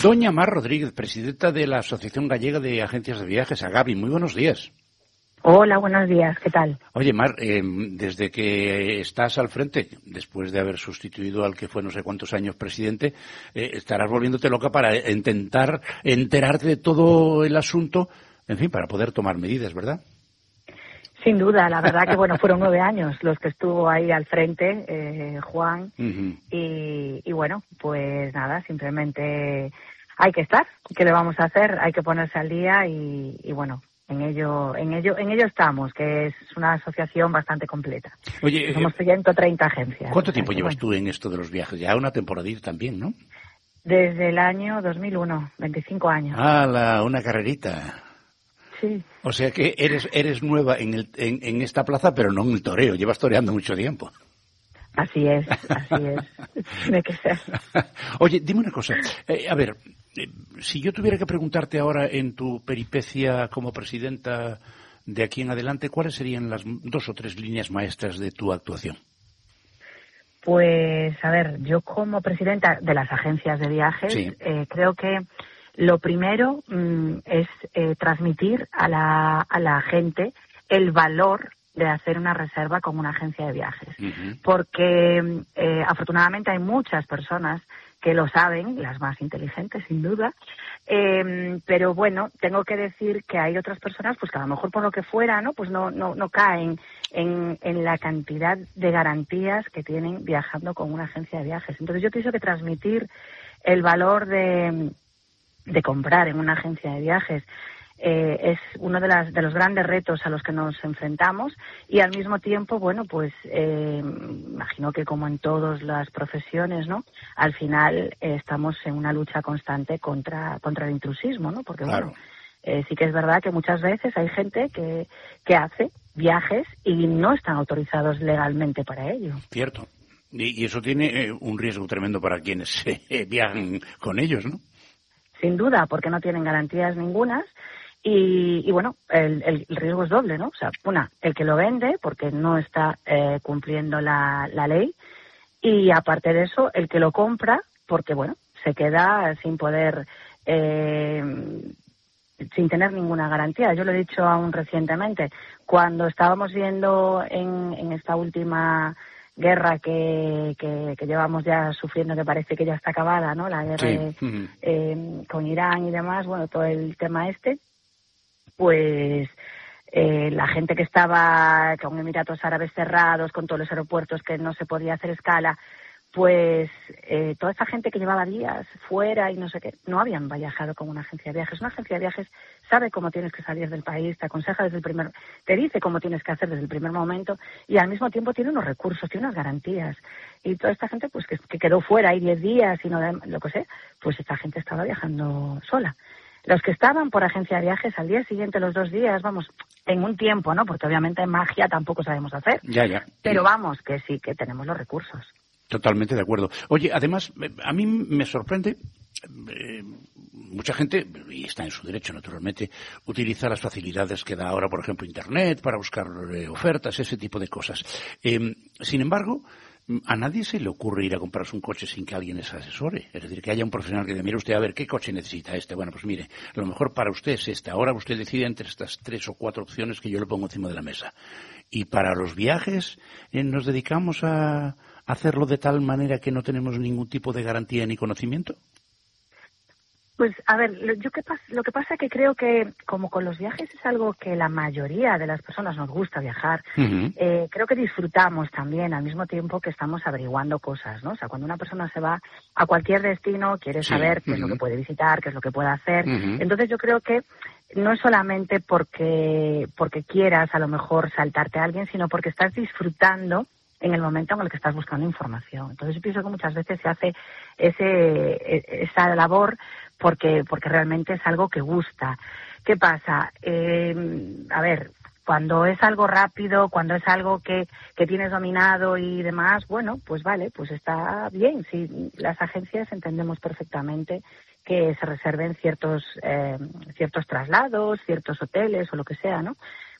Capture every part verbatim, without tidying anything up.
Doña Mar Rodríguez, presidenta de la Asociación Gallega de Agencias de Viajes, AGAVI. Muy buenos días. Hola, buenos días. ¿Qué tal? Oye, Mar, eh, desde que estás al frente, después de haber sustituido al que fue no sé cuántos años presidente, eh, estarás volviéndote loca para intentar enterarte de todo el asunto, en fin, para poder tomar medidas, ¿verdad? Sin duda, la verdad que bueno, fueron nueve años los que estuvo ahí al frente, eh, Juan, uh-huh. y, y bueno, pues nada, simplemente hay que estar. ¿Qué le vamos a hacer? Hay que ponerse al día y, y bueno, en ello, en ello, en ello estamos, que es una asociación bastante completa. Oye, somos ciento treinta agencias. ¿Cuánto tiempo que, llevas bueno, tú en esto de los viajes? Ya una temporadita también, ¿no? Desde el año dos mil uno, veinticinco años. Ah, la, una carrerita. Sí. O sea que eres eres nueva en, el, en, en esta plaza, pero no en el toreo. Llevas toreando mucho tiempo. Así es, así es. Tiene que ser. Oye, dime una cosa. Eh, a ver, eh, si yo tuviera que preguntarte ahora en tu peripecia como presidenta de aquí en adelante, ¿cuáles serían las dos o tres líneas maestras de tu actuación? Pues, a ver, yo como presidenta de las agencias de viajes, sí. eh, creo que lo primero mmm, es eh, transmitir a la, a la gente el valor de hacer una reserva con una agencia de viajes. Uh-huh. Porque eh, afortunadamente hay muchas personas que lo saben, las más inteligentes sin duda, eh, pero bueno, tengo que decir que hay otras personas pues que a lo mejor por lo que fuera, ¿no? Pues no, no, no caen en, en la cantidad de garantías que tienen viajando con una agencia de viajes. Entonces yo pienso que transmitir el valor de de comprar en una agencia de viajes eh, es uno de, las, de los grandes retos a los que nos enfrentamos y al mismo tiempo, bueno, pues eh, imagino que como en todas las profesiones, ¿no? Al final eh, estamos en una lucha constante contra contra el intrusismo, ¿no? Porque claro. bueno, eh, sí que es verdad que muchas veces hay gente que, que hace viajes y no están autorizados legalmente para ello. Cierto. Y, y eso tiene eh, un riesgo tremendo para quienes eh, viajan con ellos, ¿no? Sin duda, porque no tienen garantías ningunas y, y bueno, el, el riesgo es doble, ¿no? O sea, una, el que lo vende porque no está eh, cumpliendo la, la ley y aparte de eso, el que lo compra porque, bueno, se queda sin poder, eh, sin tener ninguna garantía. Yo lo he dicho aún recientemente, cuando estábamos viendo en, en esta última guerra que, que, que llevamos ya sufriendo, que parece que ya está acabada, ¿no? La guerra sí. de, uh-huh. eh, con Irán y demás, bueno, todo el tema este, pues eh, la gente que estaba con Emiratos Árabes cerrados, con todos los aeropuertos que no se podía hacer escala, pues eh, toda esta gente que llevaba días fuera y no sé qué, no habían viajado con una agencia de viajes. Una agencia de viajes sabe cómo tienes que salir del país, te aconseja desde el primer, te dice cómo tienes que hacer desde el primer momento y al mismo tiempo tiene unos recursos, tiene unas garantías. Y toda esta gente pues que, que quedó fuera ahí diez días y no lo que sé, pues esta gente estaba viajando sola. Los que estaban por agencia de viajes al día siguiente, los dos días, vamos, en un tiempo, ¿no? Porque obviamente magia tampoco sabemos hacer. Ya, ya. Pero vamos, que sí, que tenemos los recursos. Totalmente de acuerdo. Oye, además, a mí me sorprende, eh, mucha gente, y está en su derecho naturalmente, utiliza las facilidades que da ahora, por ejemplo, Internet para buscar eh, ofertas, ese tipo de cosas. Eh, sin embargo, a nadie se le ocurre ir a comprarse un coche sin que alguien les asesore. Es decir, que haya un profesional que diga, mire usted, a ver, ¿qué coche necesita este? Bueno, pues mire, lo mejor para usted es este. Ahora usted decide entre estas tres o cuatro opciones que yo le pongo encima de la mesa. Y para los viajes eh, nos dedicamos a hacerlo de tal manera que no tenemos ningún tipo de garantía ni conocimiento. Pues, a ver, lo, yo que pas, lo que pasa es que creo que, como con los viajes es algo que la mayoría de las personas nos gusta viajar, uh-huh. eh, creo que disfrutamos también al mismo tiempo que estamos averiguando cosas, ¿no? O sea, cuando una persona se va a cualquier destino, quiere sí. saber qué uh-huh. es lo que puede visitar, qué es lo que puede hacer. Uh-huh. Entonces yo creo que no es solamente porque, porque quieras a lo mejor saltarte a alguien, sino porque estás disfrutando en el momento en el que estás buscando información. Entonces yo pienso que muchas veces se hace ese esa labor porque porque realmente es algo que gusta. ¿Qué pasa? Eh, a ver, cuando es algo rápido, cuando es algo que, que tienes dominado y demás, bueno, pues vale, pues está bien. Sí, las agencias entendemos perfectamente que se reserven ciertos eh, ciertos traslados, ciertos hoteles o lo que sea, ¿no?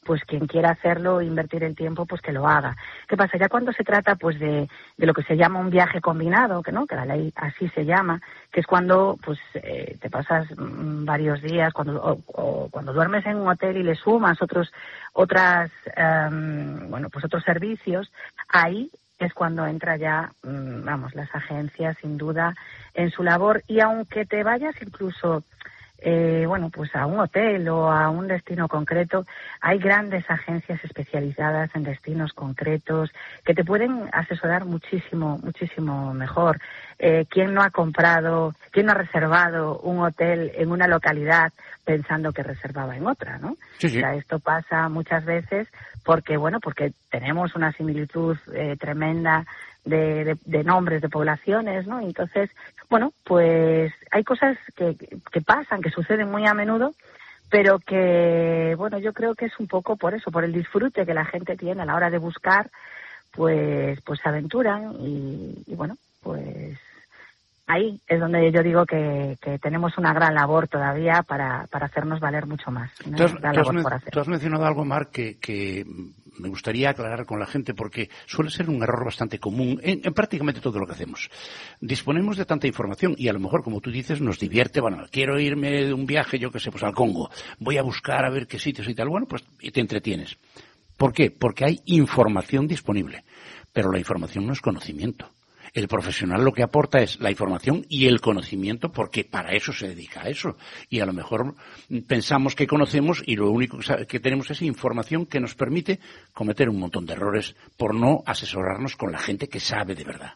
pues quien quiera hacerlo, invertir el tiempo, pues que lo haga. ¿Qué pasa? Ya cuando se trata pues de, de lo que se llama un viaje combinado, que no, que la ley así se llama, que es cuando pues eh, te pasas mmm, varios días, cuando o, o cuando duermes en un hotel y le sumas otros otras um, bueno pues otros servicios, ahí es cuando entra ya, mmm, vamos, las agencias sin duda en su labor. Y aunque te vayas incluso Eh, bueno, pues a un hotel o a un destino concreto, hay grandes agencias especializadas en destinos concretos que te pueden asesorar muchísimo, muchísimo mejor. Eh, ¿Quién no ha comprado, quién no ha reservado un hotel en una localidad pensando que reservaba en otra, ¿no? Sí, sí. O sea, esto pasa muchas veces porque, bueno, porque tenemos una similitud eh, tremenda De, de, de nombres de poblaciones, ¿no? Entonces, bueno, pues hay cosas que, que pasan, que suceden muy a menudo, pero que, bueno, yo creo que es un poco por eso, por el disfrute que la gente tiene a la hora de buscar, pues, pues se aventuran y, y bueno, pues ahí es donde yo digo que, que tenemos una gran labor todavía para, para hacernos valer mucho más. ¿No? Tú has, Gran tú has, labor por hacer. Tú has mencionado algo, Mar, que, que me gustaría aclarar con la gente, porque suele ser un error bastante común en, en prácticamente todo lo que hacemos. Disponemos de tanta información y a lo mejor, como tú dices, nos divierte. Bueno, quiero irme de un viaje, yo qué sé, pues al Congo. Voy a buscar a ver qué sitios y tal. Bueno, pues y te entretienes. ¿Por qué? Porque hay información disponible. Pero la información no es conocimiento. El profesional lo que aporta es la información y el conocimiento, porque para eso se dedica a eso. Y a lo mejor pensamos que conocemos y lo único que tenemos es información que nos permite cometer un montón de errores por no asesorarnos con la gente que sabe de verdad.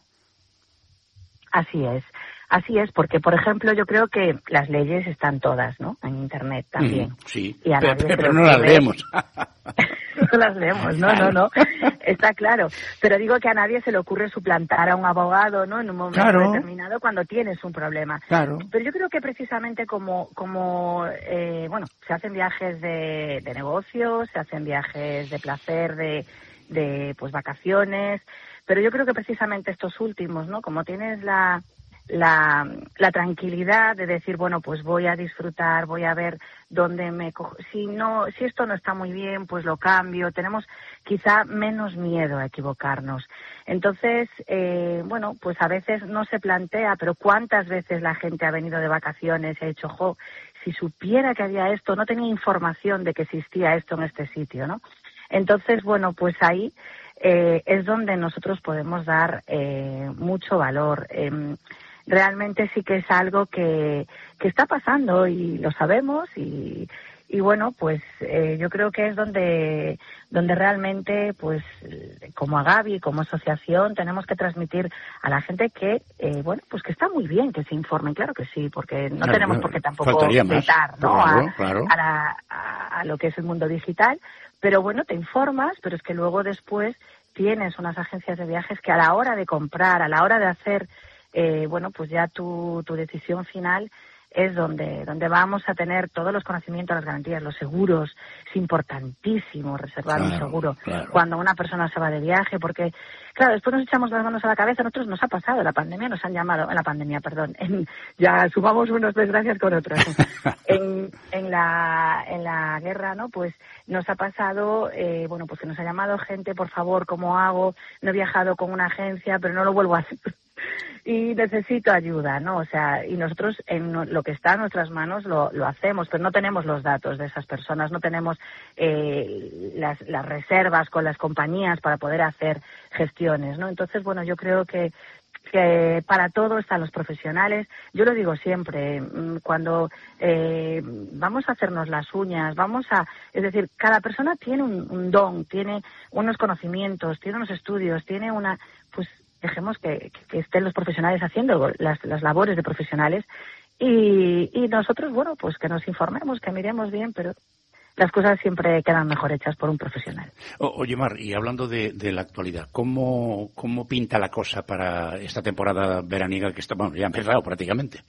Así es. Así es, porque, por ejemplo, yo creo que las leyes están todas, ¿no? En Internet también. Mm, sí, y a pero, nadie pero se no las leemos. No las leemos, no, no, no. Está claro. Pero digo que a nadie se le ocurre suplantar a un abogado, ¿no? En un momento claro. determinado cuando tienes un problema. Claro. Pero yo creo que precisamente como, como eh, bueno, se hacen viajes de, de negocios, se hacen viajes de placer, de, de, pues, vacaciones. Pero yo creo que precisamente estos últimos, ¿no? Como tienes la... La, la tranquilidad de decir, bueno, pues voy a disfrutar, voy a ver dónde me cojo. Si no, si esto no está muy bien, pues lo cambio. Tenemos quizá menos miedo a equivocarnos. Entonces, eh, bueno, pues a veces no se plantea, pero cuántas veces la gente ha venido de vacaciones y ha dicho, jo, si supiera que había esto, no tenía información de que existía esto en este sitio, ¿no? Entonces, bueno, pues ahí eh, es donde nosotros podemos dar eh, mucho valor. Eh, Realmente sí que es algo que, que está pasando y lo sabemos y, y bueno, pues eh, yo creo que es donde, donde realmente, pues como Agavi, como asociación, tenemos que transmitir a la gente que, eh, bueno, pues que está muy bien que se informen, claro que sí, porque no claro, tenemos por qué tampoco vetar, ¿no? Claro, a, claro. A, la, a, a lo que es el mundo digital, pero bueno, te informas, pero es que luego después tienes unas agencias de viajes que a la hora de comprar, a la hora de hacer Eh, bueno, pues ya tu, tu decisión final es donde, donde vamos a tener todos los conocimientos, las garantías, los seguros. Es importantísimo reservar claro, un seguro claro. cuando una persona se va de viaje, porque, claro, después nos echamos las manos a la cabeza. A nosotros nos ha pasado, la pandemia nos han llamado, en la pandemia, perdón, en, ya sumamos unas desgracias con otras. en, en, la, en la guerra, ¿no? Pues nos ha pasado, eh, bueno, pues que nos ha llamado gente, por favor, ¿cómo hago? No he viajado con una agencia, pero no lo vuelvo a hacer. Y necesito ayuda, ¿no? O sea, y nosotros en lo que está en nuestras manos lo, lo hacemos, pero no tenemos los datos de esas personas, no tenemos eh, las, las reservas con las compañías para poder hacer gestiones, ¿no? Entonces, bueno, yo creo que que para todo están los profesionales. Yo lo digo siempre, cuando eh, vamos a hacernos las uñas, vamos a... Es decir, cada persona tiene un, un don, tiene unos conocimientos, tiene unos estudios, tiene una... pues dejemos que, que estén los profesionales haciendo las, las labores de profesionales y, y nosotros, bueno, pues que nos informemos, que miremos bien, pero las cosas siempre quedan mejor hechas por un profesional. O, oye, Mar, y hablando de, de la actualidad, ¿cómo, ¿cómo pinta la cosa para esta temporada veraniega que está, bueno, ya ha empezado prácticamente?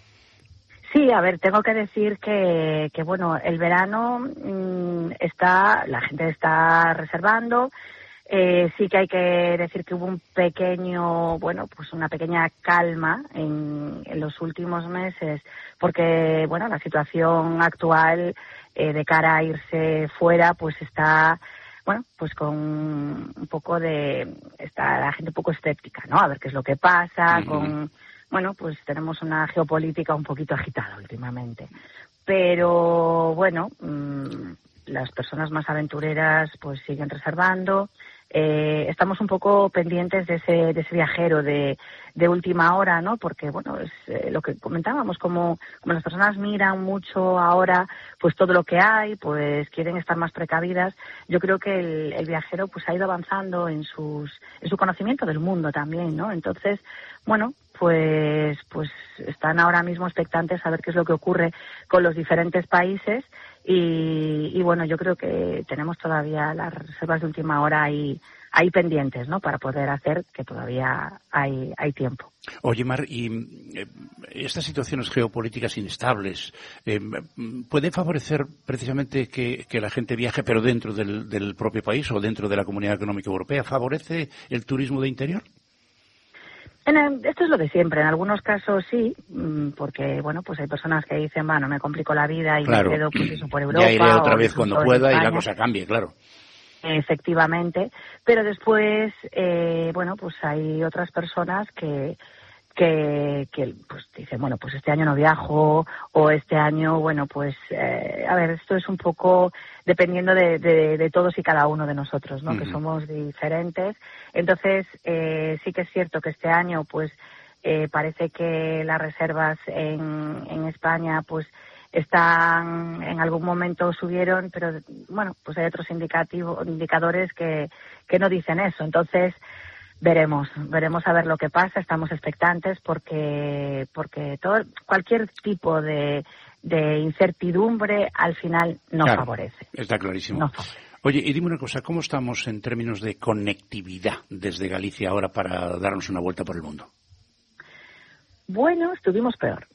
Sí, a ver, tengo que decir que, que bueno, el verano mmm, está, la gente está reservando. Eh, sí que hay que decir que hubo un pequeño, bueno, pues una pequeña calma en, en los últimos meses, porque, bueno, la situación actual eh, de cara a irse fuera, pues está, bueno, pues con un poco de, está la gente un poco escéptica, ¿no? A ver qué es lo que pasa, uh-huh. con, bueno, pues tenemos una geopolítica un poquito agitada últimamente. Pero, bueno, mmm, las personas más aventureras pues siguen reservando. Eh, estamos un poco pendientes de ese, de ese viajero de, de última hora, ¿no? Porque, bueno, es eh, lo que comentábamos, como, como las personas miran mucho ahora, pues todo lo que hay, pues quieren estar más precavidas. Yo creo que el, el viajero pues ha ido avanzando en sus, en su conocimiento del mundo también, ¿no? Entonces, bueno, pues, pues están ahora mismo expectantes a ver qué es lo que ocurre con los diferentes países. Y, y bueno, yo creo que tenemos todavía las reservas de última hora ahí, ahí pendientes, ¿no? Para poder hacer que todavía hay, hay tiempo. Oye, Mar, y eh, estas situaciones geopolíticas inestables, eh, ¿pueden favorecer precisamente que, que la gente viaje, pero dentro del, del propio país o dentro de la Comunidad Económica Europea? ¿Favorece el turismo de interior? En el, esto es lo de siempre. En algunos casos sí, porque, bueno, pues hay personas que dicen, bueno, me complico la vida y claro. me quedo pues eso por Europa. Ya iré otra vez cuando pueda y la cosa cambie. cambie, claro. Efectivamente. Pero después, eh, bueno, pues hay otras personas que... que, que pues dicen, bueno, pues este año no viajo, o este año, bueno, pues, eh, a ver, esto es un poco dependiendo de, de, de todos y cada uno de nosotros, ¿no? Uh-huh. Que somos diferentes. Entonces, eh, sí que es cierto que este año, pues, eh, parece que las reservas en, en España, pues, están, en algún momento subieron, pero, bueno, pues hay otros indicativo, indicadores que, que no dicen eso. Entonces, Veremos, veremos a ver lo que pasa. Estamos expectantes porque porque todo cualquier tipo de, de incertidumbre al final no claro, favorece. Está clarísimo. No favorece. Oye, y dime una cosa, ¿cómo estamos en términos de conectividad desde Galicia ahora para darnos una vuelta por el mundo? Bueno, estuvimos peor.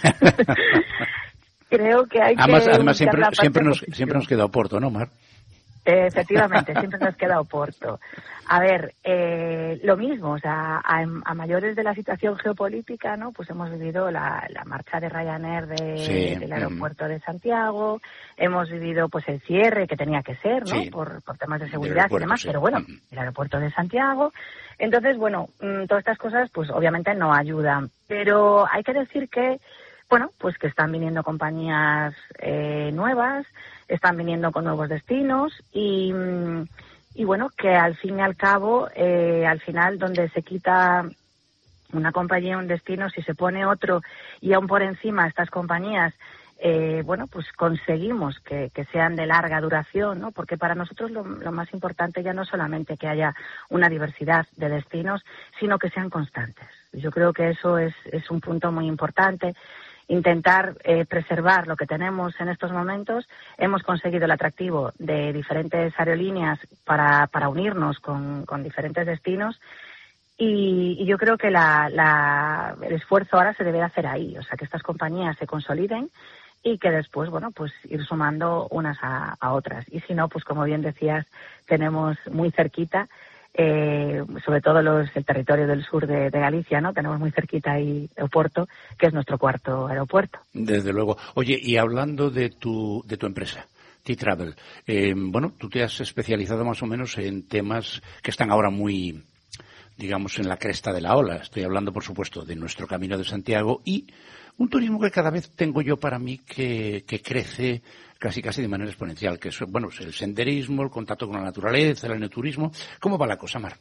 Creo que hay además, que... Además, siempre, siempre, nos, siempre nos queda Oporto, ¿no, Mar? Efectivamente, siempre nos queda Oporto. A ver, eh, lo mismo, o sea, a, a mayores de la situación geopolítica, ¿no? Pues hemos vivido la, la marcha de Ryanair de, sí. del aeropuerto mm. de Santiago, hemos vivido pues el cierre que tenía que ser, ¿no? Sí. Por, por temas de seguridad y demás, sí. pero bueno, mm. el aeropuerto de Santiago. Entonces, bueno, mmm, todas estas cosas pues obviamente no ayudan, pero hay que decir que Bueno, pues que están viniendo compañías eh, nuevas, están viniendo con nuevos destinos y, y bueno, que al fin y al cabo, eh, al final donde se quita una compañía, un destino, si se pone otro y aún por encima estas compañías, eh, bueno, pues conseguimos que, que sean de larga duración, ¿no? Porque para nosotros lo, lo más importante ya no solamente que haya una diversidad de destinos, sino que sean constantes. Yo creo que eso es, es un punto muy importante. Intentar eh, preservar lo que tenemos en estos momentos. Hemos conseguido el atractivo de diferentes aerolíneas para, para unirnos con, con diferentes destinos y, y yo creo que la, la, el esfuerzo ahora se debe hacer ahí, o sea, que estas compañías se consoliden y que después, bueno, pues ir sumando unas a, a otras. Y si no, pues como bien decías, tenemos muy cerquita Eh, sobre todo los, el territorio del sur de, de Galicia, ¿no? Tenemos muy cerquita ahí Oporto, que es nuestro cuarto aeropuerto. Desde luego. Oye, y hablando de tu, de tu empresa, T-Travel, eh, bueno, tú te has especializado más o menos en temas que están ahora muy, digamos, en la cresta de la ola. Estoy hablando, por supuesto, de nuestro Camino de Santiago y un turismo que cada vez tengo yo para mí que, que crece casi casi de manera exponencial, que es, bueno, el senderismo, el contacto con la naturaleza, el enoturismo. ¿Cómo va la cosa, Mar?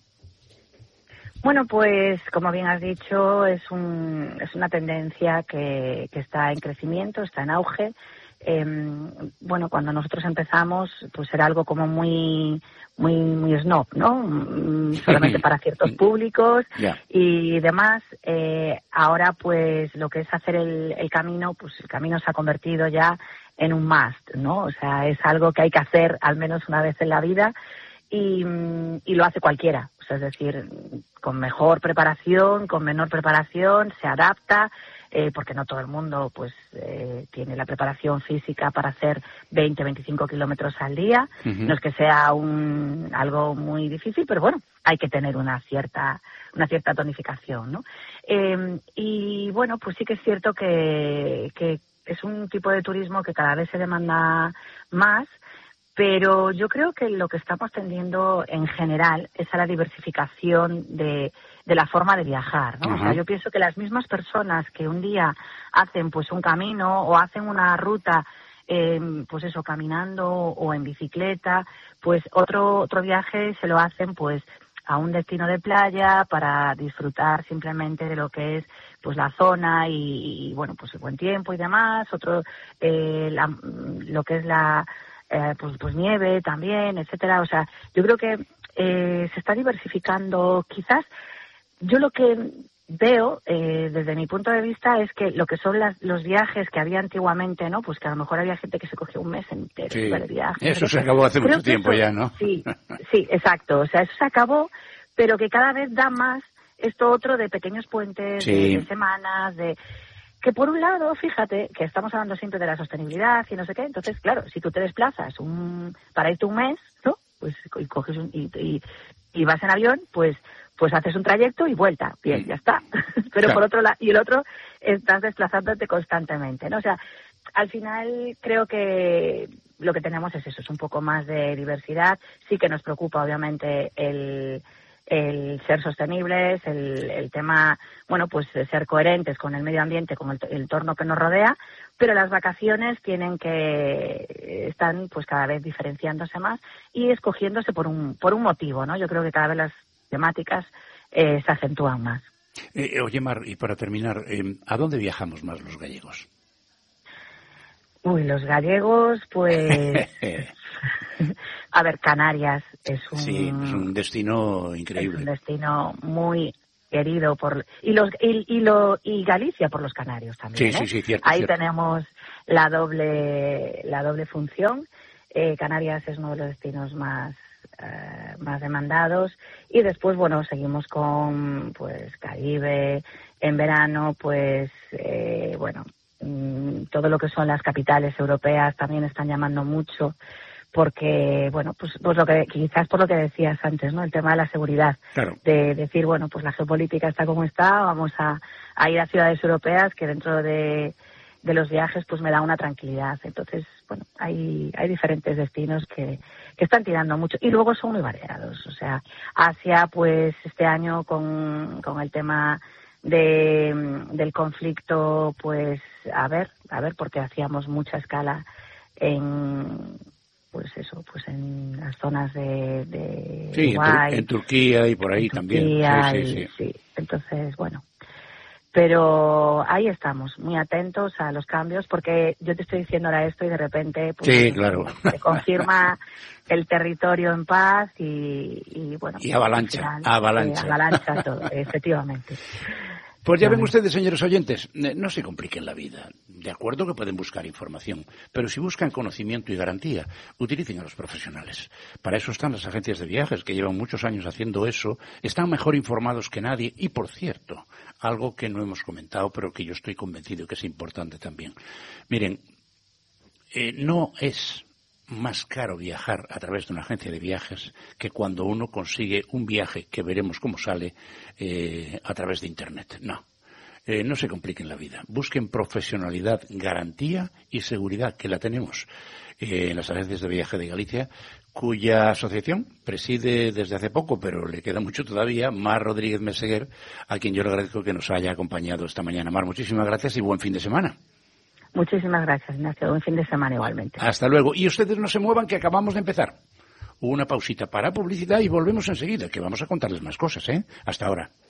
Bueno, pues como bien has dicho, es un, es una tendencia que, que está en crecimiento, está en auge. Eh, bueno, cuando nosotros empezamos, pues era algo como muy muy muy snob, ¿no? Solamente para ciertos públicos yeah. y demás. Eh, ahora, pues lo que es hacer el, el camino, pues el camino se ha convertido ya en un must, ¿no? O sea, es algo que hay que hacer al menos una vez en la vida. y, y lo hace cualquiera. O sea, es decir, con mejor preparación, con menor preparación, se adapta, eh, porque no todo el mundo pues eh, tiene la preparación física para hacer veinte, veinticinco kilómetros al día. Uh-huh. No es que sea un algo muy difícil, pero bueno, hay que tener una cierta una cierta tonificación, ¿no? Eh, y bueno, pues sí que es cierto que, que es un tipo de turismo que cada vez se demanda más, pero yo creo que lo que estamos tendiendo en general es a la diversificación de, de la forma de viajar, ¿no? Uh-huh. O sea, yo pienso que las mismas personas que un día hacen pues un camino o hacen una ruta, eh, pues eso, caminando o en bicicleta, pues otro otro viaje se lo hacen pues a un destino de playa para disfrutar simplemente de lo que es pues la zona y, y bueno, pues el buen tiempo y demás. Otro, eh, la, lo que es la Eh, pues, pues nieve también, etcétera. O sea, yo creo que eh, se está diversificando. Quizás yo lo que veo eh, desde mi punto de vista es que lo que son las, los viajes que había antiguamente, ¿no? Pues que a lo mejor había gente que se cogía un mes entero sí, de viaje. Eso se acabó hace mucho tiempo eso, ya, ¿no? Sí, sí, exacto. O sea, eso se acabó, pero que cada vez da más esto otro de pequeños puentes, sí. de, de semanas, de... Que por un lado, fíjate, que estamos hablando siempre de la sostenibilidad y no sé qué, entonces, claro, si tú te desplazas un, para irte un mes, ¿no? Pues y coges un, y, y, y vas en avión, pues pues haces un trayecto y vuelta, bien, ya está. Pero claro. Por otro lado, y el otro, estás desplazándote constantemente, ¿no? O sea, al final creo que lo que tenemos es eso, es un poco más de diversidad. Sí que nos preocupa, obviamente, el... el ser sostenibles, el, el tema, bueno, pues ser coherentes con el medio ambiente, con el, el entorno que nos rodea, pero las vacaciones tienen que, están pues cada vez diferenciándose más y escogiéndose por un, por un motivo, ¿no? Yo creo que cada vez las temáticas eh, se acentúan más. Eh, oye, Mar, y para terminar, eh, ¿a dónde viajamos más los gallegos? Uy, los gallegos, pues... A ver, Canarias es un... Sí, es un destino increíble. Es un destino muy querido por... Y los y, y, lo, y Galicia por los canarios también, Sí, ¿eh? sí, sí, cierto. Ahí cierto. tenemos la doble la doble función. Eh, Canarias es uno de los destinos más... Uh, más demandados y después bueno seguimos con pues Caribe en verano pues eh, bueno mmm, todo lo que son las capitales europeas también están llamando mucho porque bueno pues pues lo que quizás por lo que decías antes, ¿no? El tema de la seguridad, claro. De decir bueno pues la geopolítica está como está, vamos a, a ir a ciudades europeas que dentro de de los viajes pues me da una tranquilidad. Entonces, bueno, hay hay diferentes destinos que, que están tirando mucho y luego son muy variados. O sea, Asia pues este año con, con el tema de del conflicto pues a ver, a ver porque hacíamos mucha escala en pues eso, pues en las zonas de, de sí, Uruguay, en, en Turquía y por ahí en también. Turquía sí, y, sí, sí. sí, entonces, bueno, pero ahí estamos, muy atentos a los cambios, porque yo te estoy diciendo ahora esto y de repente pues, sí, claro. se confirma el territorio en paz y, y bueno... Y avalancha, final, avalancha. Eh, avalancha todo, efectivamente. Pues ya ven ustedes, señores oyentes, no se compliquen la vida. De acuerdo que pueden buscar información, pero si buscan conocimiento y garantía, utilicen a los profesionales. Para eso están las agencias de viajes, que llevan muchos años haciendo eso, están mejor informados que nadie y, por cierto, algo que no hemos comentado, pero que yo estoy convencido que es importante también. Miren, eh, no es más caro viajar a través de una agencia de viajes que cuando uno consigue un viaje que veremos cómo sale eh, a través de Internet. No, eh, no se compliquen la vida. Busquen profesionalidad, garantía y seguridad, que la tenemos eh, en las agencias de viaje de Galicia, cuya asociación preside desde hace poco, pero le queda mucho todavía, Mar Rodríguez Meseguer, a quien yo le agradezco que nos haya acompañado esta mañana. Mar, muchísimas gracias y buen fin de semana. Muchísimas gracias, Ignacio. Buen fin de semana igualmente. Hasta luego. Y ustedes no se muevan, que acabamos de empezar. Una pausita para publicidad y volvemos enseguida, que vamos a contarles más cosas, ¿eh? Hasta ahora.